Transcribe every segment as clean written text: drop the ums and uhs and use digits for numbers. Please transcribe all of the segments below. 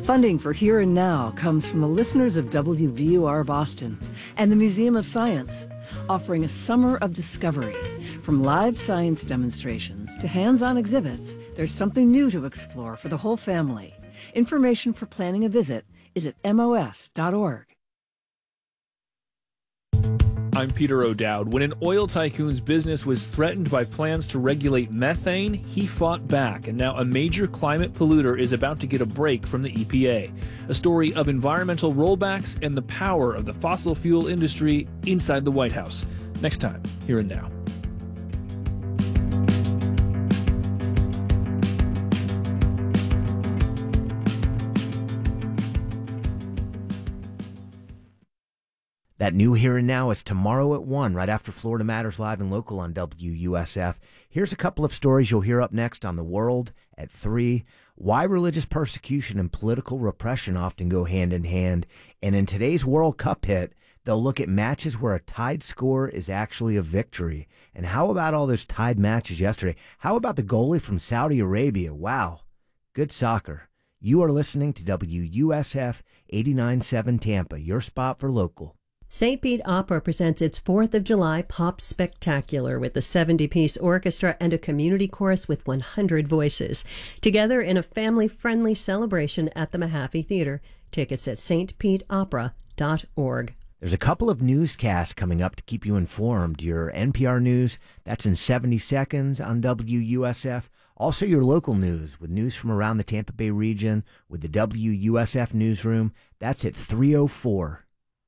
Funding for Here and Now comes from the listeners of WVUR Boston and the Museum of Science, offering a summer of discovery. From live science demonstrations to hands-on exhibits, there's something new to explore for the whole family. Information for planning a visit is at mos.org. I'm Peter O'Dowd. When an oil tycoon's business was threatened by plans to regulate methane, he fought back, and now a major climate polluter is about to get a break from the EPA. A story of environmental rollbacks and the power of the fossil fuel industry inside the White House. Next time, Here and Now. That new Here and Now is tomorrow at 1, right after Florida Matters Live and Local on WUSF. Here's a couple of stories you'll hear up next on The World at 3. Why religious persecution and political repression often go hand in hand. And in today's World Cup hit, they'll look at matches where a tied score is actually a victory. And how about all those tied matches yesterday? How about the goalie from Saudi Arabia? Wow, good soccer. You are listening to WUSF 89.7 Tampa, your spot for local. St. Pete Opera presents its 4th of July Pop Spectacular with a 70-piece orchestra and a community chorus with 100 voices. Together in a family-friendly celebration at the Mahaffey Theater. Tickets at stpetopera.org. There's a couple of newscasts coming up to keep you informed. Your NPR news, that's in 70 seconds on WUSF. Also your local news with news from around the Tampa Bay region with the WUSF newsroom. That's at 3:04.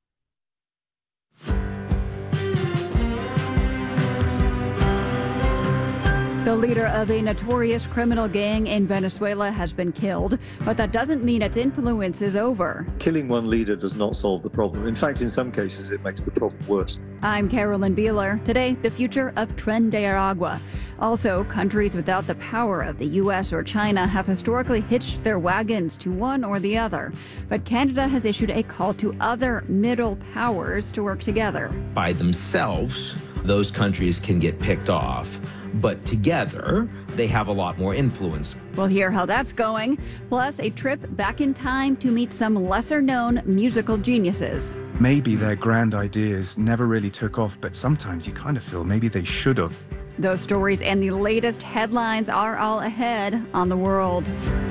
The leader of a notorious criminal gang in Venezuela has been killed, but that doesn't mean its influence is over. Killing one leader does not solve the problem. In fact, in some cases, it makes the problem worse. I'm Carolyn Beeler. Today, the future of Tren de Aragua. Also, countries without the power of the U.S. or China have historically hitched their wagons to one or the other. But Canada has issued a call to other middle powers to work together. By themselves, those countries can get picked off. But together, they have a lot more influence. We'll hear how that's going, plus a trip back in time to meet some lesser-known musical geniuses. Maybe their grand ideas never really took off, but sometimes you kind of feel maybe they should have. Those stories and the latest headlines are all ahead on The World.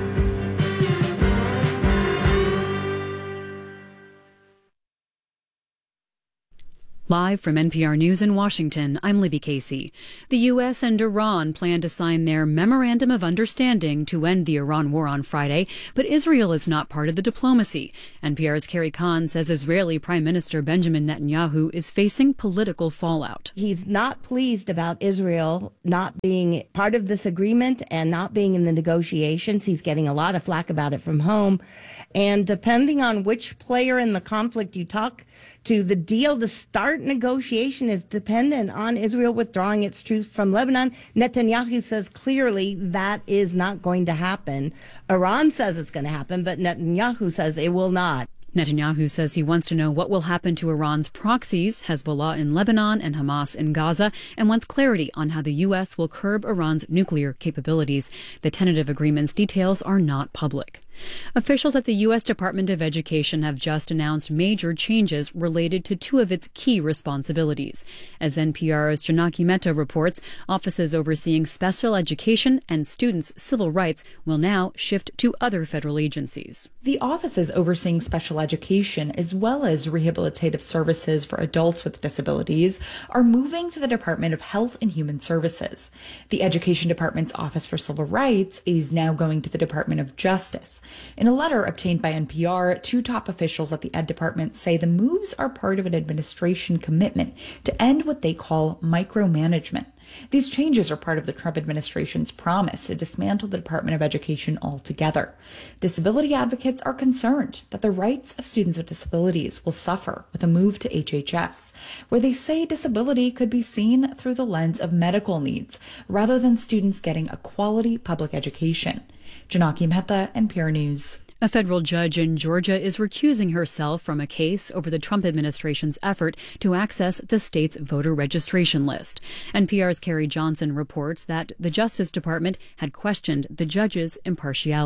Live from NPR News in Washington, I'm Libby Casey. The U.S. and Iran plan to sign their Memorandum of Understanding to end the Iran war on Friday, but Israel is not part of the diplomacy. NPR's Carrie Kahn says Israeli Prime Minister Benjamin Netanyahu is facing political fallout. He's not pleased about Israel not being part of this agreement and not being in the negotiations. He's getting a lot of flack about it from home. And depending on which player in the conflict you talk to, the deal to start negotiation is dependent on Israel withdrawing its troops from Lebanon. Netanyahu says clearly that is not going to happen. Iran says it's going to happen, but Netanyahu says it will not. Netanyahu says he wants to know what will happen to Iran's proxies, Hezbollah in Lebanon and Hamas in Gaza, and wants clarity on how the U.S. will curb Iran's nuclear capabilities. The tentative agreement's details are not public. Officials at the U.S. Department of Education have just announced major changes related to two of its key responsibilities. As NPR's Janaki Mehta reports, offices overseeing special education and students' civil rights will now shift to other federal agencies. The offices overseeing special education, as well as rehabilitative services for adults with disabilities, are moving to the Department of Health and Human Services. The Education Department's Office for Civil Rights is now going to the Department of Justice. In a letter obtained by NPR, two top officials at the Ed Department say the moves are part of an administration commitment to end what they call micromanagement. These changes are part of the Trump administration's promise to dismantle the Department of Education altogether. Disability advocates are concerned that the rights of students with disabilities will suffer with a move to HHS, where they say disability could be seen through the lens of medical needs rather than students getting a quality public education. Janaki Mehta, NPR News. A federal judge in Georgia is recusing herself from a case over the Trump administration's effort to access the state's voter registration list. NPR's Carrie Johnson reports that the Justice Department had questioned the judge's impartiality.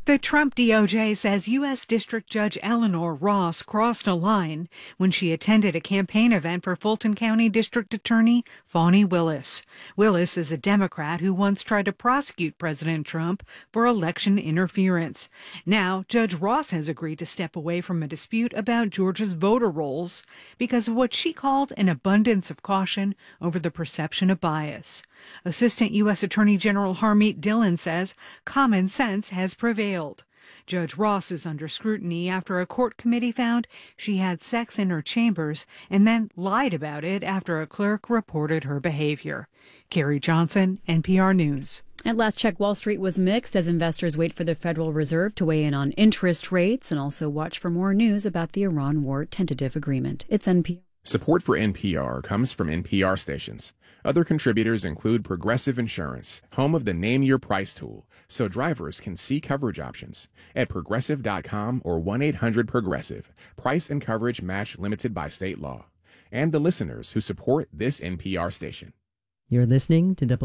The Trump DOJ says U.S. District Judge Eleanor Ross crossed a line when she attended a campaign event for Fulton County District Attorney Fani Willis. Willis is a Democrat who once tried to prosecute President Trump for election interference. Now, Judge Ross has agreed to step away from a dispute about Georgia's voter rolls because of what she called an abundance of caution over the perception of bias. Assistant U.S. Attorney General Harmeet Dillon says common sense has prevailed. Judge Ross is under scrutiny after a court committee found she had sex in her chambers and then lied about it after a clerk reported her behavior. Carrie Johnson, NPR News. At last check, Wall Street was mixed as investors wait for the Federal Reserve to weigh in on interest rates and also watch for more news about the Iran war tentative agreement. It's NPR. Support for NPR comes from NPR stations. Other contributors include Progressive Insurance, home of the Name Your Price tool, so drivers can see coverage options at Progressive.com or 1-800-PROGRESSIVE. Price and coverage match limited by state law. And the listeners who support this NPR station. You're listening to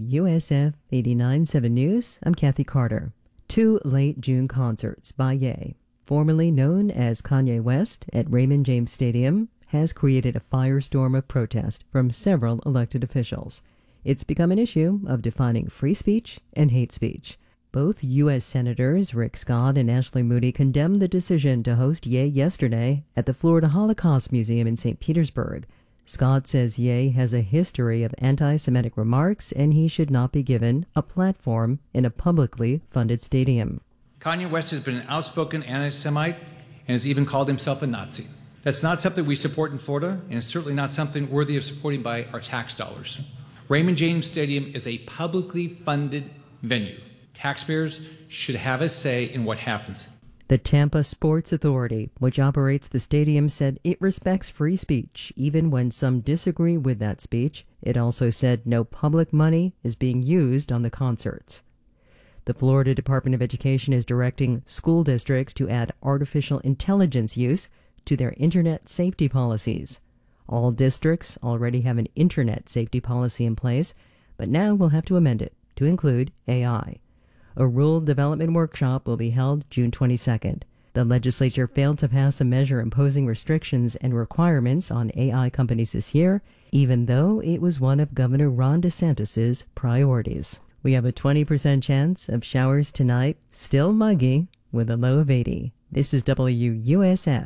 WUSF 89.7 News. I'm Kathy Carter. 2 late June concerts by Ye, formerly known as Kanye West, at Raymond James Stadium, has created a firestorm of protest from several elected officials. It's become an issue of defining free speech and hate speech. Both U.S. Senators Rick Scott and Ashley Moody condemned the decision to host Ye yesterday at the Florida Holocaust Museum in St. Petersburg. Scott says Ye has a history of anti-Semitic remarks and he should not be given a platform in a publicly funded stadium. Kanye West has been an outspoken anti-Semite and has even called himself a Nazi. That's not something we support in Florida, and it's certainly not something worthy of supporting by our tax dollars. Raymond James Stadium is a publicly funded venue. Taxpayers should have a say in what happens. The Tampa Sports Authority, which operates the stadium, said it respects free speech, even when some disagree with that speech. It also said no public money is being used on the concerts. The Florida Department of Education is directing school districts to add artificial intelligence use to their internet safety policies. All districts already have an internet safety policy in place, but now will have to amend it to include AI. A rule development workshop will be held June 22nd. The legislature failed to pass a measure imposing restrictions and requirements on AI companies this year, even though it was one of Governor Ron DeSantis' priorities. We have a 20% chance of showers tonight, still muggy, with a low of 80. This is WUSF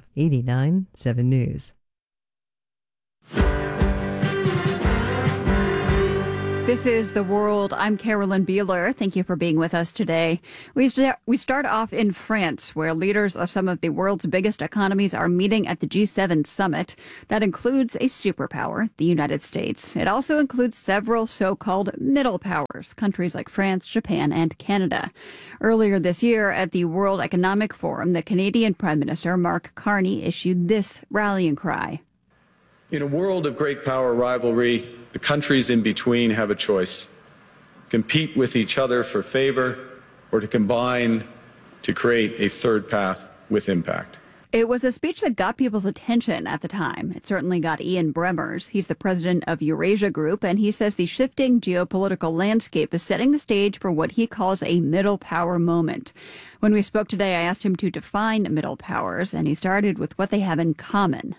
89.7 News. This is The World. I'm Carolyn Beeler. Thank you for being with us today. We start off in France, where leaders of some of the world's biggest economies are meeting at the G7 summit. That includes a superpower, the United States. It also includes several so-called middle powers, countries like France, Japan, and Canada. Earlier this year at the World Economic Forum, the Canadian Prime Minister Mark Carney issued this rallying cry. In a world of great power rivalry, the countries in between have a choice: compete with each other for favor, or to combine to create a third path with impact. It was a speech that got people's attention at the time. It certainly got Ian Bremmer's. He's the president of Eurasia Group, and he says the shifting geopolitical landscape is setting the stage for what he calls a middle power moment. When we spoke today, I asked him to define middle powers, and he started with what they have in common.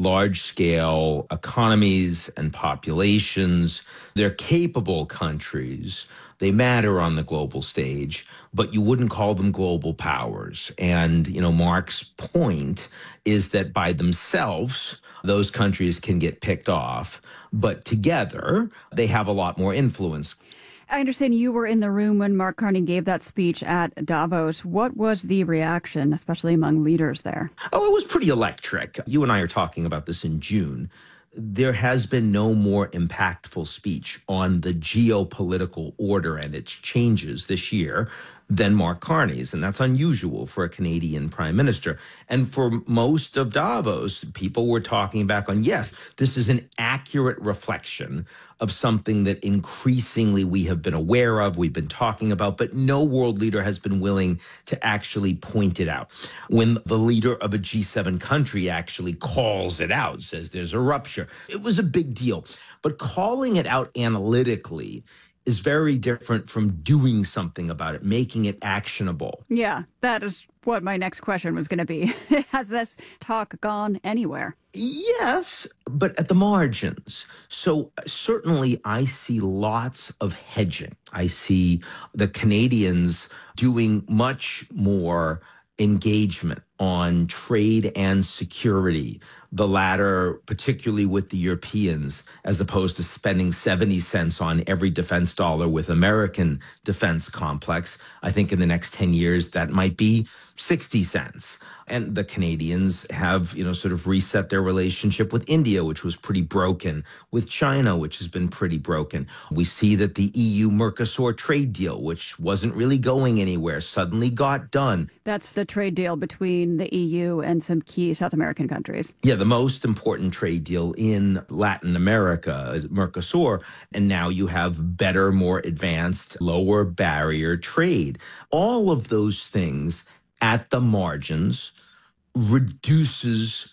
Large-scale economies and populations. They're capable countries. They matter on the global stage, but you wouldn't call them global powers. And, Mark's point is that by themselves, those countries can get picked off, but together, they have a lot more influence. I understand you were in the room when Mark Carney gave that speech at Davos. What was the reaction, especially among leaders there? Oh, it was pretty electric. You and I are talking about this in June. There has been no more impactful speech on the geopolitical order and its changes this year than Mark Carney's, and that's unusual for a Canadian prime minister. And for most of Davos, people were talking back on, yes, this is an accurate reflection of something that increasingly we have been aware of, we've been talking about, but no world leader has been willing to actually point it out. When the leader of a G7 country actually calls it out, says there's a rupture, it was a big deal. But calling it out analytically is very different from doing something about it, making it actionable. Yeah, that is what my next question was going to be. Has this talk gone anywhere? Yes, but at the margins. So certainly I see lots of hedging. I see the Canadians doing much more engagement on trade and security, the latter particularly with the Europeans, as opposed to spending 70 cents on every defense dollar with American defense complex. I think in the next 10 years, that might be 60 cents. And the Canadians have, sort of reset their relationship with India, which was pretty broken, with China, which has been pretty broken. We see that the EU-Mercosur trade deal, which wasn't really going anywhere, suddenly got done. That's the trade deal between the EU and some key South American countries. Yeah, the most important trade deal in Latin America is Mercosur. And now you have better, more advanced, lower barrier trade. All of those things at the margins reduces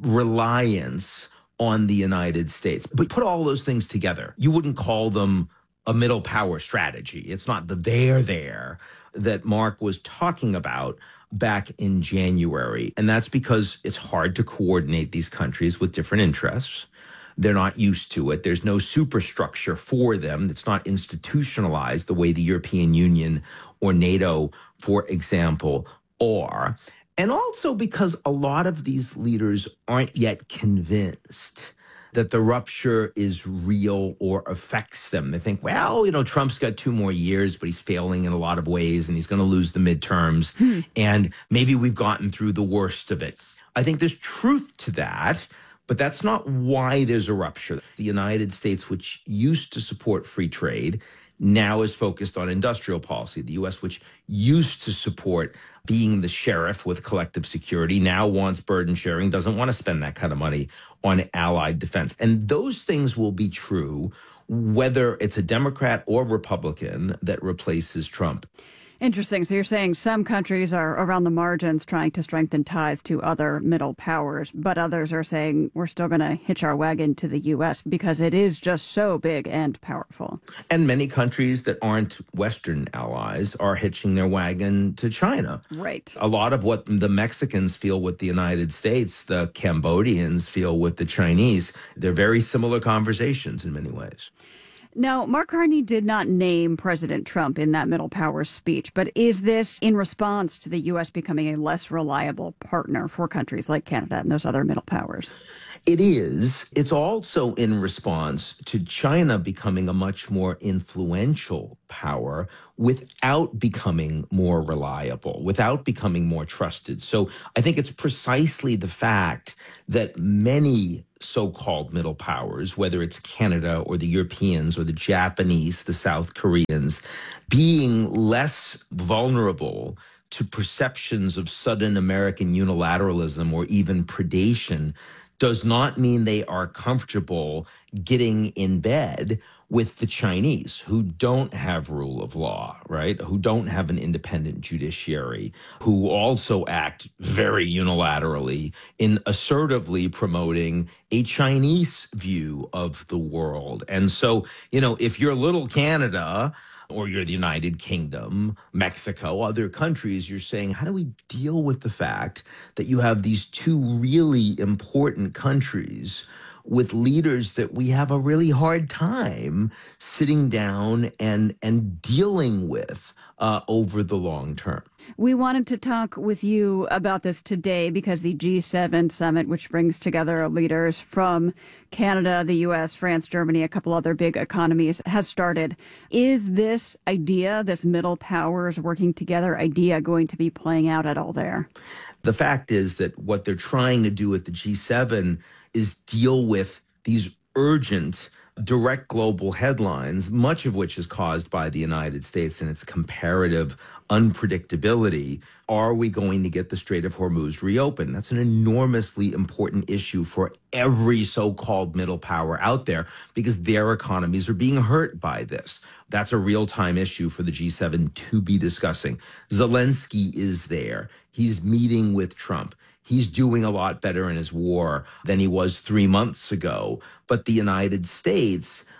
reliance on the United States. But put all those things together, you wouldn't call them a middle power strategy. It's not the there that Mark was talking about back in January. And that's because it's hard to coordinate these countries with different interests. They're not used to it. There's no superstructure for them. It's not institutionalized the way the European Union or NATO, for example, are. And also because a lot of these leaders aren't yet convinced that the rupture is real or affects them. They think, well, Trump's got 2 more years, but he's failing in a lot of ways and he's going to lose the midterms. And maybe we've gotten through the worst of it. I think there's truth to that, but that's not why there's a rupture. The United States, which used to support free trade, now is focused on industrial policy. The U.S., which used to support being the sheriff with collective security, now wants burden sharing, doesn't want to spend that kind of money on allied defense. And those things will be true whether it's a Democrat or Republican that replaces Trump. Interesting. So you're saying some countries are around the margins trying to strengthen ties to other middle powers, but others are saying we're still going to hitch our wagon to the U.S. because it is just so big and powerful. And many countries that aren't Western allies are hitching their wagon to China. Right. A lot of what the Mexicans feel with the United States, the Cambodians feel with the Chinese, they're very similar conversations in many ways. Now, Mark Carney did not name President Trump in that middle powers speech, but is this in response to the U.S. becoming a less reliable partner for countries like Canada and those other middle powers? It is. It's also in response to China becoming a much more influential power without becoming more reliable, without becoming more trusted. So I think it's precisely the fact that many so-called middle powers, whether it's Canada or the Europeans or the Japanese, the South Koreans, being less vulnerable to perceptions of sudden American unilateralism or even predation does not mean they are comfortable getting in bed with the Chinese, who don't have rule of law, right? Who don't have an independent judiciary, who also act very unilaterally in assertively promoting a Chinese view of the world. And so, if you're little Canada, or you're the United Kingdom, Mexico, other countries, you're saying, how do we deal with the fact that you have these 2 really important countries with leaders that we have a really hard time sitting down and dealing with over the long term? We wanted to talk with you about this today because the G7 summit, which brings together leaders from Canada, the U.S., France, Germany, a couple other big economies, has started. Is this idea, this middle powers working together idea, going to be playing out at all there? The fact is that what they're trying to do at the G7 is deal with these urgent direct global headlines, much of which is caused by the United States and its comparative unpredictability. Are we going to get the Strait of Hormuz reopened? That's an enormously important issue for every so-called middle power out there because their economies are being hurt by this. That's a real-time issue for the G7 to be discussing. Zelensky is there. He's meeting with Trump. He's doing a lot better in his war than he was 3 months ago. But the United States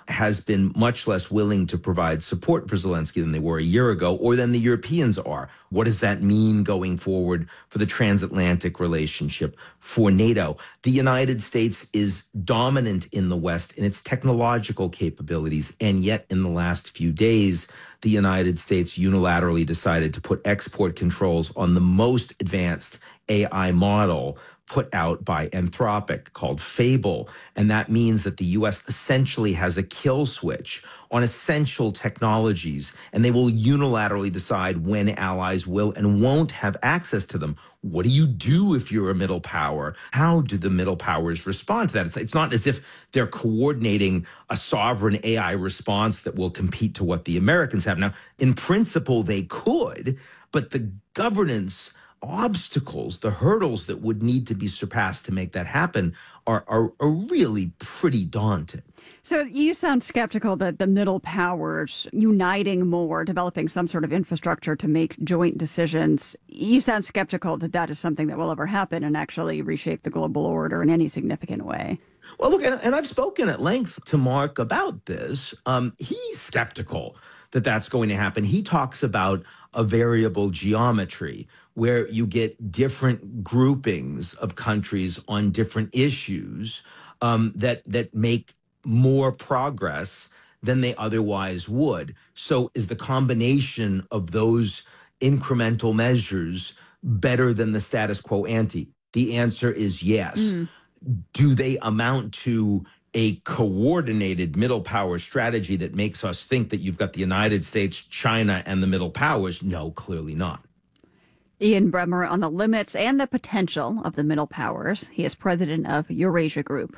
has been much less willing to provide support for Zelensky than they were a year ago, or than the Europeans are. What does that mean going forward for the transatlantic relationship, for NATO? The United States is dominant in the West in its technological capabilities, and yet in the last few days, the United States unilaterally decided to put export controls on the most advanced AI model put out by Anthropic called Fable. And that means that the U.S. essentially has a kill switch on essential technologies, and they will unilaterally decide when allies will and won't have access to them. What do you do if you're a middle power? How do the middle powers respond to that? It's not as if they're coordinating a sovereign AI response that will compete to what the Americans have. Now, in principle, they could, but the governance obstacles, the hurdles that would need to be surpassed to make that happen are really pretty daunting. So you sound skeptical that the middle powers uniting more, developing some sort of infrastructure to make joint decisions. You sound skeptical that that is something that will ever happen and actually reshape the global order in any significant way. Well, look, and I've spoken at length to Mark about this. He's skeptical that that's going to happen. He talks about a variable geometry where you get different groupings of countries on different issues that make more progress than they otherwise would. So is the combination of those incremental measures better than the status quo ante? The answer is yes. Do they amount to a coordinated middle power strategy that makes us think that you've got the United States, China, and the middle powers? No, clearly not. Ian Bremmer on the limits and the potential of the middle powers. He is president of Eurasia Group.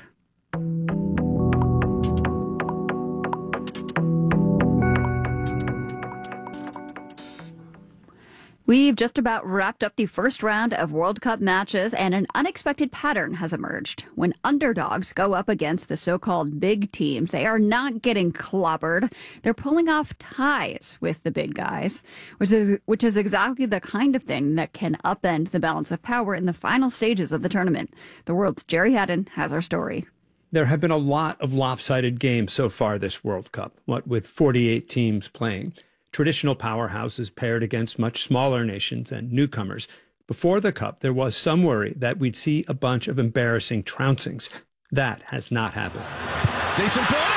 We've just about wrapped up the first round of World Cup matches, and an unexpected pattern has emerged. When underdogs go up against the so-called big teams, they are not getting clobbered. They're pulling off ties with the big guys, which is exactly the kind of thing that can upend the balance of power in the final stages of the tournament. The World's Jerry Haddon has our story. There have been a lot of lopsided games so far this World Cup, what with 48 teams playing. Traditional powerhouses paired against much smaller nations and newcomers. Before the Cup, there was some worry that we'd see a bunch of embarrassing trouncings. That has not happened. Decent ball,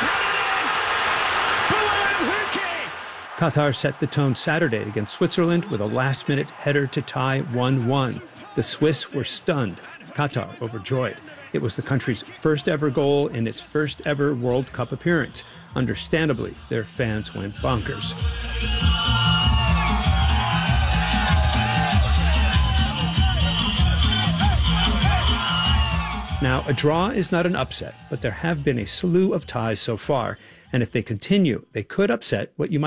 it's headed in! Qatar set the tone Saturday against Switzerland with a last-minute header to tie 1-1. The Swiss were stunned, Qatar overjoyed. It was the country's first ever goal in its first ever World Cup appearance. Understandably, their fans went bonkers. Now, a draw is not an upset, but there have been a slew of ties so far, and if they continue, they could upset what you might